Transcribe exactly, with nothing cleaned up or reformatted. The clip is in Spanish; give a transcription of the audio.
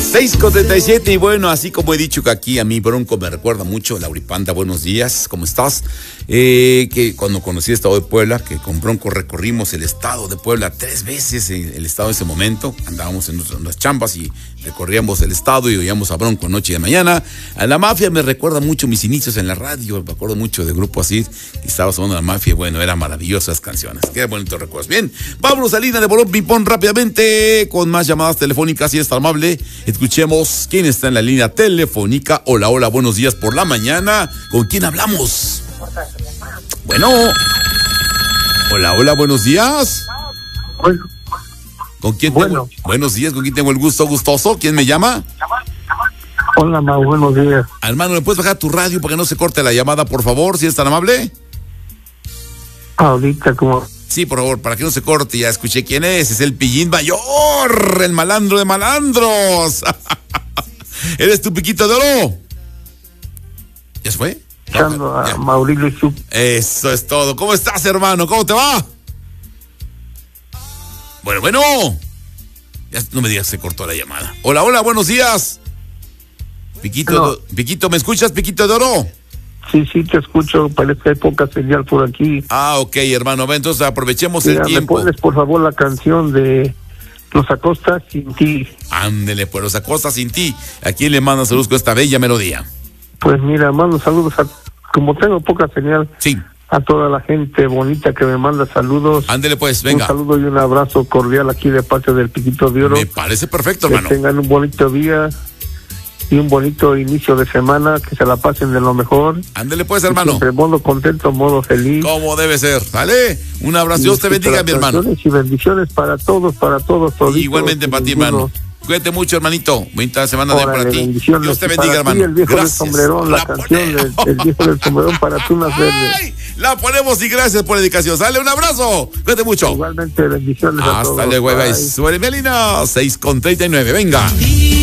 seis con treinta y siete y bueno, así como he dicho que aquí a mí Bronco me recuerda mucho, Lauripanda, buenos días, ¿cómo estás? Eh, que cuando conocí el estado de Puebla, que con Bronco recorrimos el estado de Puebla tres veces, el, el estado en ese momento, andábamos en nuestras, nuestras chambas y recorríamos el estado y oíamos a Bronco noche y de mañana. A la mafia me recuerda mucho mis inicios en la radio, me acuerdo mucho de grupo así, y estaba sonando la mafia, bueno, eran maravillosas canciones, qué bonitos recuerdos. Bien, vámonos a línea de Bolón Ping-Pong rápidamente, con más llamadas telefónicas, si es tan amable. Escuchemos quién está en la línea telefónica. Hola, hola, buenos días por la mañana. ¿Con quién hablamos? Bueno. Hola, hola, buenos días. Bueno. ¿Con quién Bueno. tengo? Buenos días, ¿con quién tengo el gusto? Gustoso, ¿quién me llama? Hola, Mau, buenos días. Hermano, ¿me puedes bajar tu radio para que no se corte la llamada, por favor, si es tan amable? Ahorita como... Sí, por favor, para que no se corte, ya escuché quién es, es el Pillín Mayor, el malandro de malandros. ¿Eres tu Piquito de Oro? ¿Ya se fue? Escuchando No, a ya. Mauricio Chup. Eso es todo. ¿Cómo estás, hermano? ¿Cómo te va? Bueno, bueno. Ya no me digas que se cortó la llamada. Hola, hola, buenos días. Piquito, No. de- Piquito, ¿me escuchas, Piquito de Oro? Sí, sí, te escucho, parece que hay poca señal por aquí. Ah, ok, hermano. Ve, entonces aprovechemos Mira, el ¿me tiempo. pones por favor la canción de Los Acosta sin ti? Ándele, pues, los Acosta sin ti. ¿A quién le mandas saludos con esta bella melodía? Pues mira, mando saludos a... Como tengo poca señal, Sí. a toda la gente bonita que me manda saludos. Ándele, pues, Un venga. saludo y un abrazo cordial aquí de parte del Piquito de Oro. Me parece perfecto, Que hermano. tengan un bonito día y un bonito inicio de semana, que se la pasen de lo mejor. Ándele, pues, Y hermano. siempre modo contento, modo feliz. Como debe ser. ¿Vale? Un abrazo. Dios te bendiga, mi hermano. Y bendiciones para todos, para todos. toditos, Igualmente para ti, ninguno. hermano. Cuídate mucho, hermanito. Bonita semana de Órale, para ti. bendiciones. Dios te Y bendiga, para ti, hermano. el viejo Gracias. del sombrerón, la, La canción pone- del el viejo del sombrerón para tunas verdes. ¡Ay! La ponemos y gracias por la dedicación. Sale, un abrazo. Cuídate mucho. Igualmente, bendiciones a todos. Hasta luego, bye. Bye. Suele Melina, seis con treinta y nueve. Venga.